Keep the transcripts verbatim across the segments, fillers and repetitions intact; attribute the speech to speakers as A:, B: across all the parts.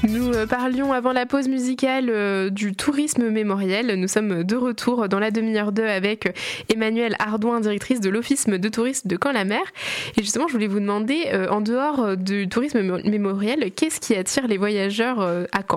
A: Nous euh, parlions avant la pause musicale euh, du tourisme mémoriel. Nous sommes de retour dans la demi-heure deux avec Emmanuelle Ardouin, directrice de l'Office de tourisme de Caen-la-Mer. Et justement, je voulais vous demander, euh, en dehors du tourisme mémoriel, qu'est-ce qui attire les voyageurs euh, à Caen ?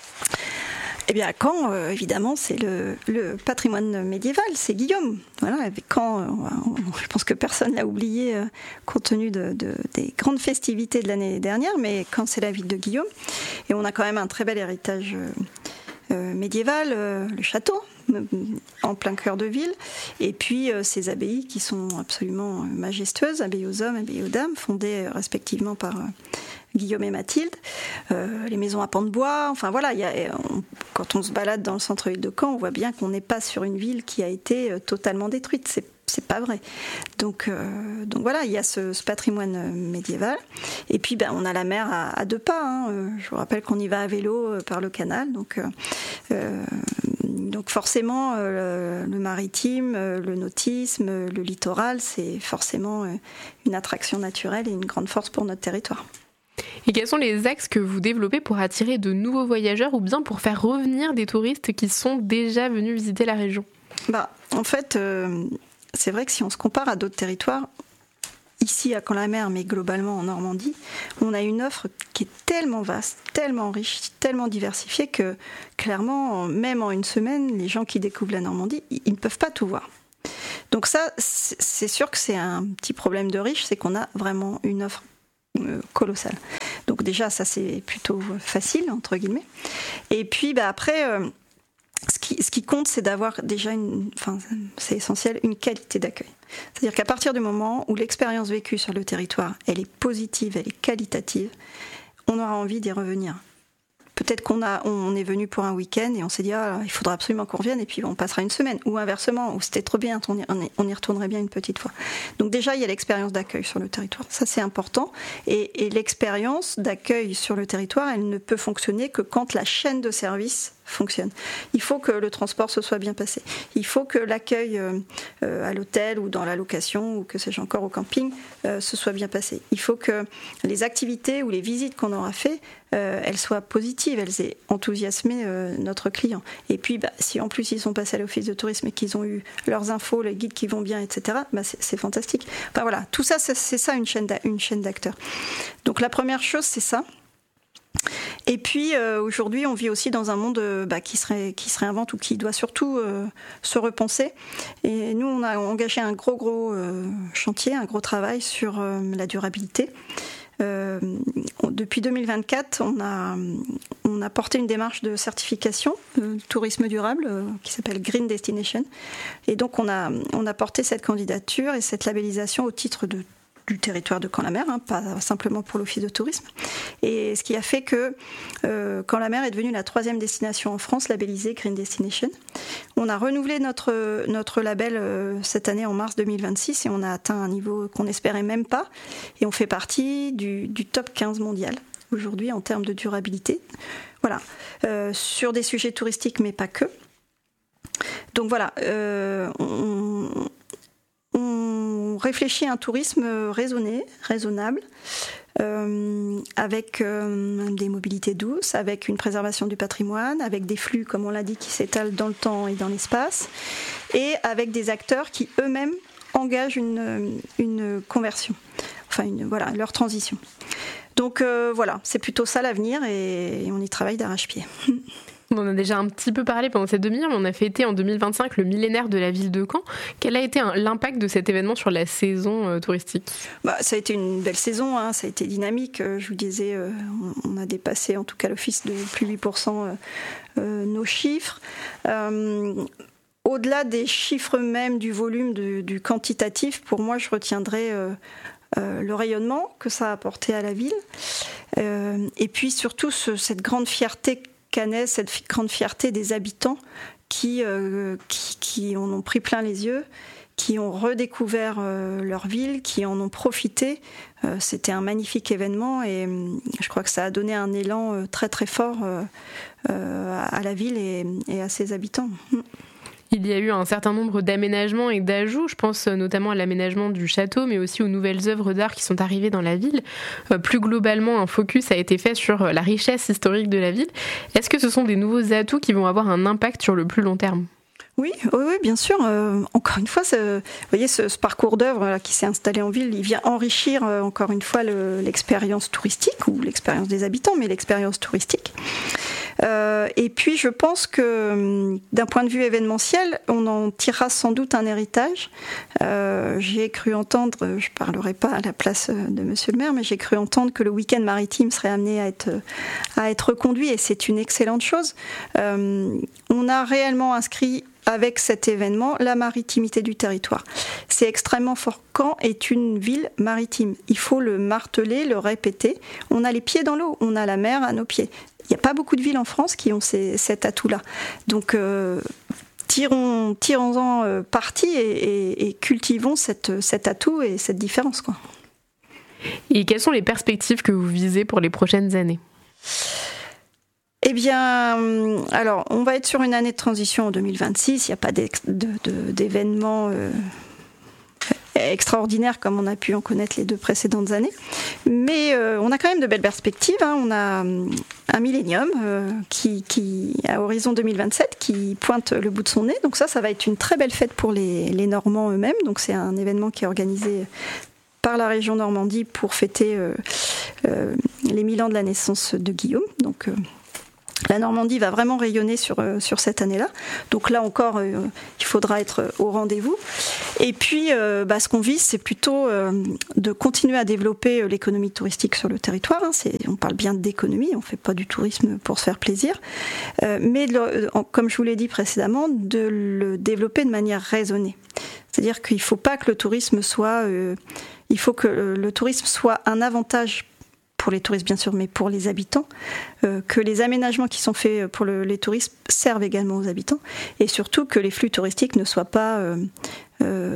B: Eh bien, à Caen, euh, évidemment, c'est le, le patrimoine médiéval, c'est Guillaume. Voilà, avec Caen, euh, je pense que personne l'a oublié euh, compte tenu de, de, des grandes festivités de l'année dernière, mais Caen, c'est la ville de Guillaume. Et on a quand même un très bel héritage euh, euh, médiéval, euh, le château, euh, en plein cœur de ville. Et puis, euh, ces abbayes qui sont absolument majestueuses, abbaye aux hommes, abbaye aux dames, fondées euh, respectivement par... Euh, Guillaume et Mathilde, euh, les maisons à pans de bois, enfin voilà, y a, on, quand on se balade dans le centre-ville de Caen, on voit bien qu'on n'est pas sur une ville qui a été euh, totalement détruite, c'est, c'est pas vrai. Donc, euh, donc voilà, il y a ce, ce patrimoine médiéval, et puis ben, on a la mer à, à deux pas, hein. euh, je vous rappelle qu'on y va à vélo euh, par le canal, donc... Euh, euh, Donc forcément, euh, le maritime, euh, le nautisme, euh, le littoral, c'est forcément euh, une attraction naturelle et une grande force pour notre territoire.
A: Et quels sont les axes que vous développez pour attirer de nouveaux voyageurs ou bien pour faire revenir des touristes qui sont déjà venus visiter la région ?
B: Bah, en fait, euh, c'est vrai que si on se compare à d'autres territoires, ici à Caen-la-Mer, mais globalement en Normandie, on a une offre qui est tellement vaste, tellement riche, tellement diversifiée que clairement, même en une semaine, les gens qui découvrent la Normandie, ils ne peuvent pas tout voir. Donc ça, c'est sûr que c'est un petit problème de riche, c'est qu'on a vraiment une offre colossale. Donc déjà, ça c'est plutôt facile, entre guillemets. Et puis bah, après, euh, ce, qui, ce qui compte, c'est d'avoir déjà, une, enfin, c'est essentiel, une qualité d'accueil. C'est-à-dire qu'à partir du moment où l'expérience vécue sur le territoire, elle est positive, elle est qualitative, on aura envie d'y revenir. Peut-être qu'on a, on est venu pour un week-end et on s'est dit ah, il faudra absolument qu'on revienne et puis on passera une semaine. Ou inversement, où c'était trop bien, on y, on y retournerait bien une petite fois. Donc déjà, il y a l'expérience d'accueil sur le territoire. Ça, c'est important. Et, et l'expérience d'accueil sur le territoire, elle ne peut fonctionner que quand la chaîne de service fonctionne. Il faut que le transport se soit bien passé. Il faut que l'accueil euh, euh, à l'hôtel ou dans la location ou que sais-je encore au camping euh, se soit bien passé. Il faut que les activités ou les visites qu'on aura fait, euh, elles soient positives, elles aient enthousiasmé euh, notre client. Et puis, bah, si en plus ils sont passés à l'office de tourisme et qu'ils ont eu leurs infos, les guides qui vont bien, et cetera, bah, c'est, c'est fantastique. Enfin voilà, tout ça, c'est, c'est ça une chaîne, une chaîne d'acteurs. Donc la première chose, c'est ça. Et puis euh, aujourd'hui, on vit aussi dans un monde euh, bah, qui, serait, qui se réinvente ou qui doit surtout euh, se repenser. Et nous, on a engagé un gros gros euh, chantier, un gros travail sur euh, la durabilité. Euh, depuis deux mille vingt-quatre, on a, on a porté une démarche de certification euh, tourisme durable euh, qui s'appelle Green Destination. Et donc on a, on a porté cette candidature et cette labellisation au titre de du territoire de Caen-la-Mer, hein, pas simplement pour l'office de tourisme. Et ce qui a fait que euh, Caen-la-Mer est devenue la troisième destination en France labellisée Green Destination. On a renouvelé notre, notre label euh, cette année en mars deux mille vingt-six et on a atteint un niveau qu'on n'espérait même pas. Et on fait partie du, du top quinze mondial aujourd'hui en termes de durabilité. Voilà, euh, sur des sujets touristiques mais pas que. Donc voilà, euh, on... On réfléchit à un tourisme raisonné, raisonnable, euh, avec euh, des mobilités douces, avec une préservation du patrimoine, avec des flux, comme on l'a dit, qui s'étalent dans le temps et dans l'espace, et avec des acteurs qui eux-mêmes engagent une, une conversion, enfin une, voilà, leur transition. Donc euh, voilà, c'est plutôt ça l'avenir et, et on y travaille d'arrache-pied.
A: On en a déjà un petit peu parlé pendant cette demi-heure, mais on a fêté en deux mille vingt-cinq le millénaire de la ville de Caen. Quel a été un, l'impact de cet événement sur la saison euh, touristique ?
B: Bah, ça a été une belle saison, hein, ça a été dynamique. Euh, je vous disais, euh, on, on a dépassé, en tout cas l'office, de plus de huit pour cent euh, euh, nos chiffres. Euh, au-delà des chiffres même, du volume, de, du quantitatif, pour moi, je retiendrai... Euh, Euh, le rayonnement que ça a apporté à la ville, euh, et puis surtout ce, cette grande fierté caennaise, cette fi- grande fierté des habitants qui, euh, qui, qui en ont pris plein les yeux, qui ont redécouvert euh, leur ville, qui en ont profité. Euh, c'était un magnifique événement et euh, je crois que ça a donné un élan euh, très très fort euh, euh, à la ville et, et à ses habitants.
A: Il y a eu un certain nombre d'aménagements et d'ajouts, je pense notamment à l'aménagement du château, mais aussi aux nouvelles œuvres d'art qui sont arrivées dans la ville. Euh, plus globalement, un focus a été fait sur la richesse historique de la ville. Est-ce que ce sont des nouveaux atouts qui vont avoir un impact sur le plus long terme ?
B: Oui, oui, oui, bien sûr. Euh, encore une fois, ce, vous voyez, ce, ce parcours d'œuvre là, qui s'est installé en ville, il vient enrichir euh, encore une fois le, l'expérience touristique ou l'expérience des habitants, mais l'expérience touristique. Euh, et puis, je pense que d'un point de vue événementiel, on en tirera sans doute un héritage. Euh, j'ai cru entendre, je ne parlerai pas à la place de Monsieur le maire, mais j'ai cru entendre que le week-end maritime serait amené à être, à être reconduit, et c'est une excellente chose. Euh, on a réellement inscrit avec cet événement la maritimité du territoire. C'est extrêmement fort. Caen est une ville maritime. Il faut le marteler, le répéter. On a les pieds dans l'eau, on a la mer à nos pieds. Il n'y a pas beaucoup de villes en France qui ont ces, cet atout-là. Donc, euh, tirons, tirons-en euh, parti et, et, et cultivons cette, cet atout et cette différence, quoi.
A: Et quelles sont les perspectives que vous visez pour les prochaines années ?
B: Eh bien, alors, on va être sur une année de transition en deux mille vingt-six. Il n'y a pas de, de, d'événements euh, extraordinaires comme on a pu en connaître les deux précédentes années. Mais euh, on a quand même de belles perspectives. Hein. On a un millénium euh, qui, qui, à horizon deux mille vingt-sept qui pointe le bout de son nez. Donc ça, ça va être une très belle fête pour les, les Normands eux-mêmes. Donc c'est un événement qui est organisé par la région Normandie pour fêter euh, euh, les mille ans de la naissance de Guillaume. Donc... Euh, La Normandie va vraiment rayonner sur, euh, sur cette année-là. Donc là encore, euh, il faudra être au rendez-vous. Et puis, euh, bah, ce qu'on vise, c'est plutôt euh, de continuer à développer l'économie touristique sur le territoire. Hein. C'est, on parle bien d'économie, on ne fait pas du tourisme pour se faire plaisir. Euh, mais, le, comme je vous l'ai dit précédemment, de le développer de manière raisonnée. C'est-à-dire qu'il ne faut pas que le tourisme soit... Euh, il faut que le, le tourisme soit un avantage pour les touristes bien sûr, mais pour les habitants, euh, que les aménagements qui sont faits pour le, les touristes servent également aux habitants, et surtout que les flux touristiques ne soient pas euh, euh,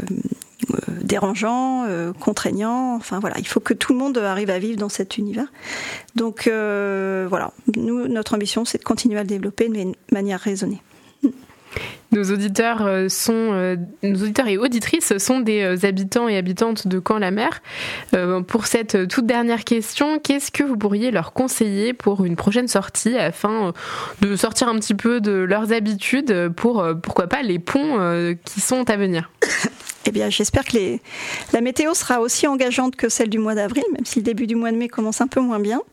B: dérangeants, euh, contraignants, enfin voilà, il faut que tout le monde arrive à vivre dans cet univers. Donc euh, voilà, nous, notre ambition, c'est de continuer à le développer de manière raisonnée.
A: Nos auditeurs sont, euh, nos auditeurs et auditrices sont des euh, habitants et habitantes de Caen-la-Mer. Euh, pour cette toute dernière question, qu'est-ce que vous pourriez leur conseiller pour une prochaine sortie afin euh, de sortir un petit peu de leurs habitudes pour, euh, pourquoi pas, les ponts euh, qui sont à venir ?
B: Eh bien, j'espère que les... la météo sera aussi engageante que celle du mois d'avril, même si le début du mois de mai commence un peu moins bien.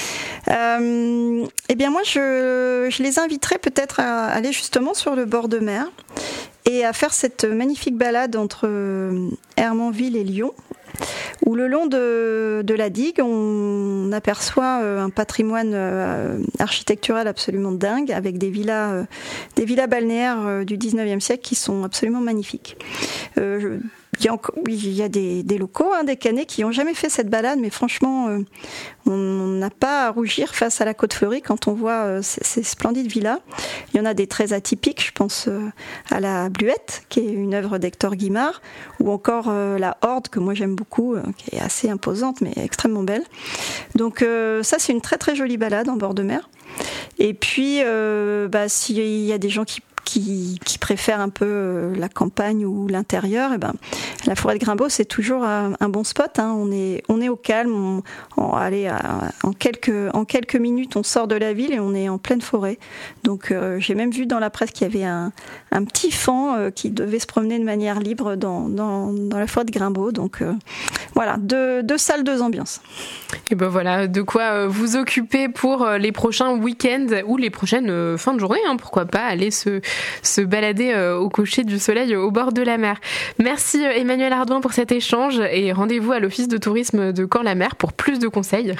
B: Euh, eh bien, moi, je, je les inviterais peut-être à aller justement sur le bord de mer et à faire cette magnifique balade entre Hermonville et Lyon, où le long de, de la digue, on aperçoit un patrimoine architectural absolument dingue, avec des villas, des villas balnéaires du dix-neuvième siècle qui sont absolument magnifiques. Euh, je, Il y a, encore, il y a des, des locaux, hein, des Canets qui n'ont jamais fait cette balade, mais franchement, euh, on n'a pas à rougir face à la Côte-Fleurie quand on voit euh, ces, ces splendides villas. Il y en a des très atypiques, je pense euh, à la Bluette, qui est une œuvre d'Hector Guimard, ou encore euh, la Horde, que moi j'aime beaucoup, euh, qui est assez imposante, mais extrêmement belle. Donc euh, ça, c'est une très très jolie balade en bord de mer. Et puis, euh, bah, s'il y a des gens qui Qui, qui préfèrent un peu la campagne ou l'intérieur, et ben, la forêt de Grimbaud, c'est toujours un, un bon spot. Hein. On est, on est au calme. On, on, allez, à, en, quelques, en quelques minutes, on sort de la ville et on est en pleine forêt. Donc, euh, j'ai même vu dans la presse qu'il y avait un, un petit faon euh, qui devait se promener de manière libre dans, dans, dans la forêt de Grimbaud. Donc, euh, voilà, deux, deux salles, deux ambiances.
A: Et ben voilà, de quoi vous occuper pour les prochains week-ends ou les prochaines euh, fins de journée. Hein, pourquoi pas aller se se balader euh, au coucher du soleil au bord de la mer. Merci euh, Emmanuel Ardouin pour cet échange et rendez-vous à l'Office de tourisme de Caen-la-Mer pour plus de conseils.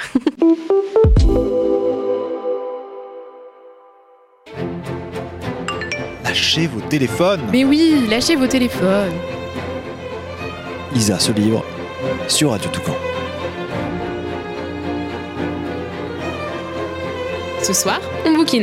C: Lâchez vos téléphones.
A: Mais oui, lâchez vos téléphones.
C: Isa se livre sur Radio Toucan.
A: Ce soir, on bouquine.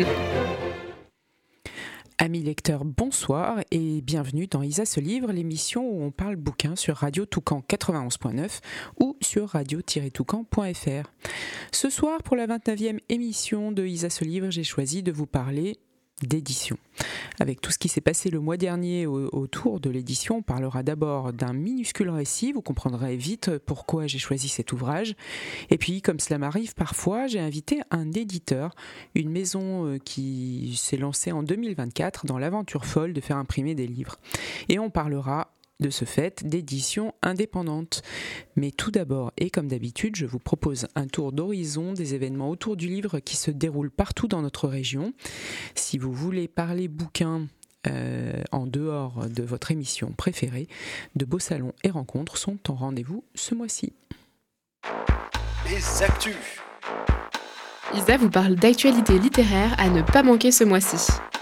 D: Amis lecteurs, bonsoir et bienvenue dans Isa se livre, l'émission où on parle bouquin sur Radio Toucan quatre-vingt-onze point neuf ou sur radio tiret toucan point f r. Ce soir, pour la vingt-neuvième émission de Isa se livre, j'ai choisi de vous parler d'édition. Avec tout ce qui s'est passé le mois dernier au, autour de l'édition, on parlera d'abord d'un minuscule récit, vous comprendrez vite pourquoi j'ai choisi cet ouvrage. Et puis, comme cela m'arrive parfois, j'ai invité un éditeur, une maison qui s'est lancée en deux mille vingt-quatre dans l'aventure folle de faire imprimer des livres. Et on parlera de ce fait d'édition indépendante. Mais tout d'abord, et comme d'habitude, je vous propose un tour d'horizon des événements autour du livre qui se déroulent partout dans notre région. Si vous voulez parler bouquins euh, en dehors de votre émission préférée, de beaux salons et rencontres sont en rendez-vous ce mois-ci.
C: Les actus.
A: Isa vous parle d'actualités littéraires à ne pas manquer ce mois-ci.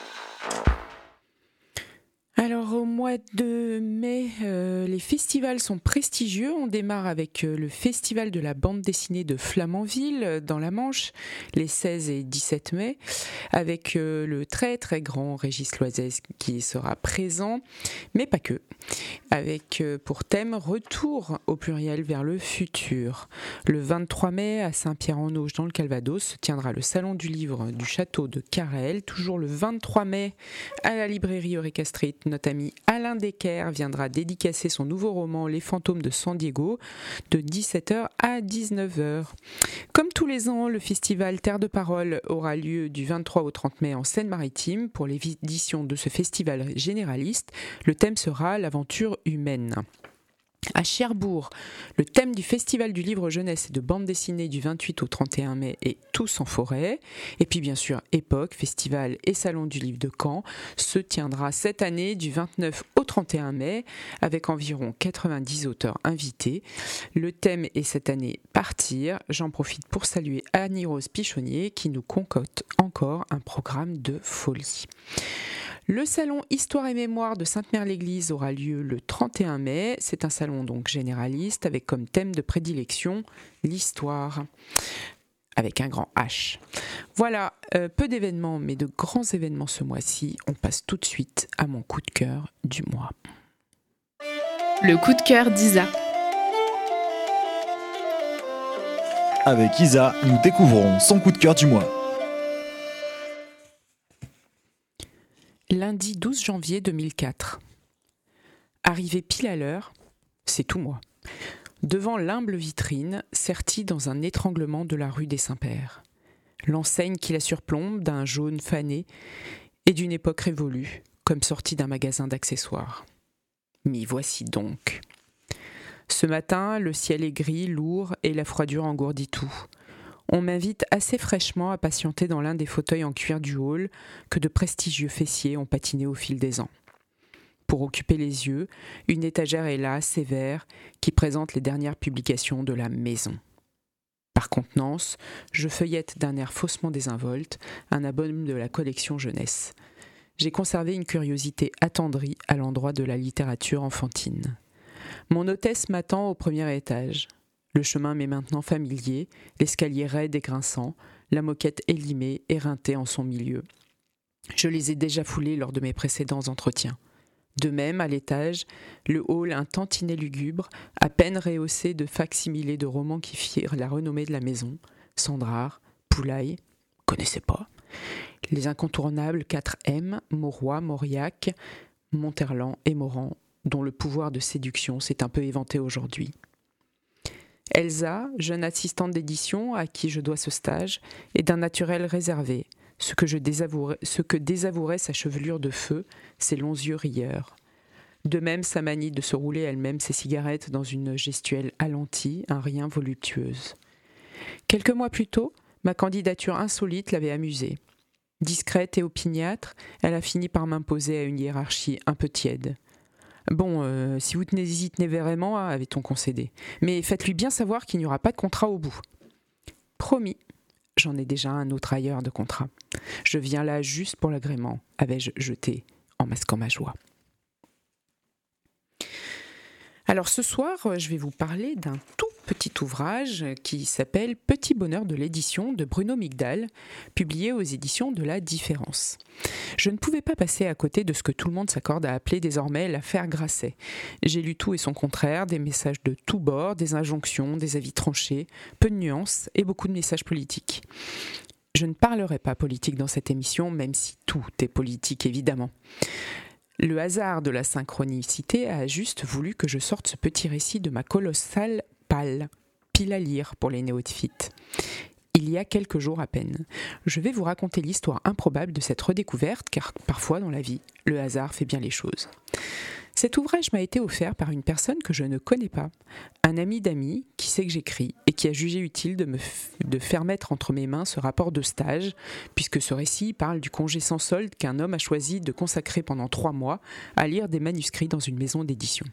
D: Alors au mois de mai, euh, les festivals sont prestigieux. On démarre avec euh, le festival de la bande dessinée de Flamanville euh, dans la Manche, les seize et dix-sept mai, avec euh, le très très grand Régis Loizès qui sera présent, mais pas que, avec euh, pour thème Retour au pluriel vers le futur. Le vingt-trois mai, à Saint-Pierre-en-Auge dans le Calvados, se tiendra le salon du livre du château de Carrel. Toujours le vingt-trois mai, à la librairie Eureka Street, notre ami Alain Decker viendra dédicacer son nouveau roman Les fantômes de San Diego de dix-sept heures à dix-neuf heures. Comme tous les ans, le festival Terre de Parole aura lieu du vingt-trois au trente mai en Seine-Maritime. Pour l'édition de ce festival généraliste, le thème sera l'aventure humaine. À Cherbourg, le thème du Festival du livre jeunesse et de bande dessinée du vingt-huit au trente et un mai est Tous en forêt. Et puis bien sûr, Époque, Festival et Salon du livre de Caen se tiendra cette année du vingt-neuf au trente et un mai avec environ quatre-vingt-dix auteurs invités. Le thème est cette année Partir. J'en profite pour saluer Annie-Rose Pichonnier qui nous concocte encore un programme de folie. Le salon Histoire et Mémoire de Sainte-Mère-l'Église aura lieu le trente et un mai. C'est un salon donc généraliste avec comme thème de prédilection l'histoire, avec un grand H. Voilà, euh, peu d'événements, mais de grands événements ce mois-ci. On passe tout de suite à mon coup de cœur du mois.
A: Le coup de cœur d'Isa.
C: Avec Isa, nous découvrons son coup de cœur du mois.
D: Lundi douze janvier deux mille quatre. Arrivé pile à l'heure, c'est tout moi. Devant l'humble vitrine, sertie dans un étranglement de la rue des Saints-Pères. L'enseigne qui la surplombe d'un jaune fané et d'une époque révolue, comme sortie d'un magasin d'accessoires. M'y voici donc. Ce matin, le ciel est gris, lourd et la froidure engourdit tout. On m'invite assez fraîchement à patienter dans l'un des fauteuils en cuir du hall que de prestigieux fessiers ont patiné au fil des ans. Pour occuper les yeux, une étagère est là, sévère, qui présente les dernières publications de la maison. Par contenance, je feuillette d'un air faussement désinvolte un album de la collection jeunesse. J'ai conservé une curiosité attendrie à l'endroit de la littérature enfantine. Mon hôtesse m'attend au premier étage. Le chemin m'est maintenant familier, l'escalier raide et grinçant, la moquette élimée, éreintée en son milieu. Je les ai déjà foulés lors de mes précédents entretiens. De même, à l'étage, le hall un tantinet lugubre, à peine rehaussé de fac-similés de romans qui firent la renommée de la maison, Sandrard, Poulaille, connaissez pas, les incontournables quatre M, Mauroy, Mauriac, Monterland et Morand, dont le pouvoir de séduction s'est un peu éventé aujourd'hui. Elsa, jeune assistante d'édition à qui je dois ce stage, est d'un naturel réservé, ce que, je désavouerais, ce que désavouerait sa chevelure de feu, ses longs yeux rieurs. De même sa manie de se rouler elle-même ses cigarettes dans une gestuelle alentie, un rien voluptueuse. Quelques mois plus tôt, ma candidature insolite l'avait amusée. Discrète et opiniâtre, elle a fini par m'imposer à une hiérarchie un peu tiède. Bon, euh, si vous n'hésitez vraiment, avait-on concédé. Mais faites-lui bien savoir qu'il n'y aura pas de contrat au bout. Promis, j'en ai déjà un autre ailleurs de contrat. Je viens là juste pour l'agrément, avais-je jeté en masquant ma joie. Alors ce soir, je vais vous parler d'un tout petit ouvrage qui s'appelle « Petit bonheur de l'édition » de Bruno Migdal, publié aux éditions de La Différence. Je ne pouvais pas passer à côté de ce que tout le monde s'accorde à appeler désormais l'affaire Grasset. J'ai lu tout et son contraire, des messages de tous bords, des injonctions, des avis tranchés, peu de nuances et beaucoup de messages politiques. Je ne parlerai pas politique dans cette émission, même si tout est politique évidemment. Le hasard de la synchronicité a juste voulu que je sorte ce petit récit de ma colossale palle, pile à lire pour les néophytes. Il y a quelques jours à peine. Je vais vous raconter l'histoire improbable de cette redécouverte, car parfois dans la vie, le hasard fait bien les choses. Cet ouvrage m'a été offert par une personne que je ne connais pas, un ami d'amis qui sait que j'écris et qui a jugé utile de me f- de faire mettre entre mes mains ce rapport de stage, puisque ce récit parle du congé sans solde qu'un homme a choisi de consacrer pendant trois mois à lire des manuscrits dans une maison d'édition.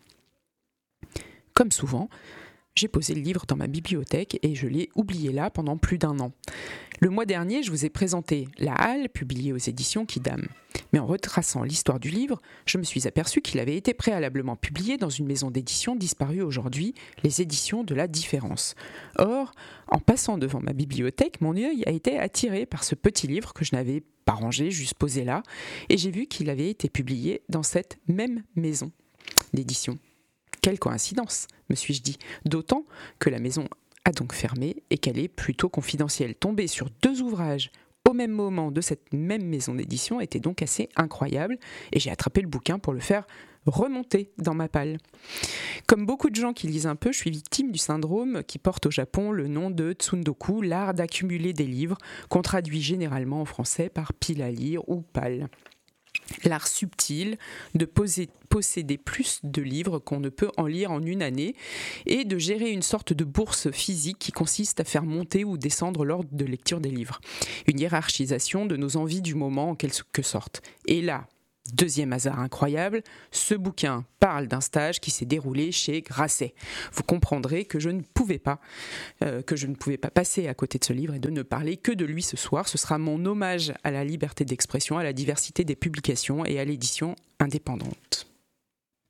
D: Comme souvent, j'ai posé le livre dans ma bibliothèque et je l'ai oublié là pendant plus d'un an. Le mois dernier, je vous ai présenté La Halle, publiée aux éditions Quidam. Mais en retraçant l'histoire du livre, je me suis aperçu qu'il avait été préalablement publié dans une maison d'édition disparue aujourd'hui, les éditions de la Différence. Or, en passant devant ma bibliothèque, mon œil a été attiré par ce petit livre que je n'avais pas rangé, juste posé là, et j'ai vu qu'il avait été publié dans cette même maison d'édition. Quelle coïncidence, me suis-je dit, d'autant que la maison a donc fermé et qu'elle est plutôt confidentielle. Tomber sur deux ouvrages au même moment de cette même maison d'édition était donc assez incroyable et j'ai attrapé le bouquin pour le faire remonter dans ma palle. Comme beaucoup de gens qui lisent un peu, je suis victime du syndrome qui porte au Japon le nom de tsundoku, l'art d'accumuler des livres, qu'on traduit généralement en français par pile à lire ou palle. L'art subtil de poser, posséder plus de livres qu'on ne peut en lire en une année et de gérer une sorte de bourse physique qui consiste à faire monter ou descendre l'ordre de lecture des livres. Une hiérarchisation de nos envies du moment en quelque sorte. Et là, deuxième hasard incroyable, ce bouquin parle d'un stage qui s'est déroulé chez Grasset. Vous comprendrez que je ne pouvais pas, euh, que je ne pouvais pas passer à côté de ce livre et de ne parler que de lui ce soir. Ce sera mon hommage à la liberté d'expression, à la diversité des publications et à l'édition indépendante.